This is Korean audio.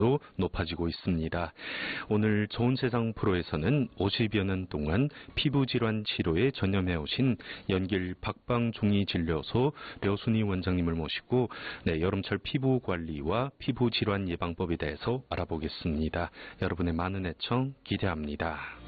높아지고 있습니다. 오늘 좋은 세상 프로에서는 50여 년 동안 피부질환 치료에 전념해 오신 연길 박방종이진료소 려순희 원장님을 모시고 여름철 피부 관리와 피부 질환 예방법에 대해서 알아보겠습니다. 여러분의 많은 애청 기대합니다.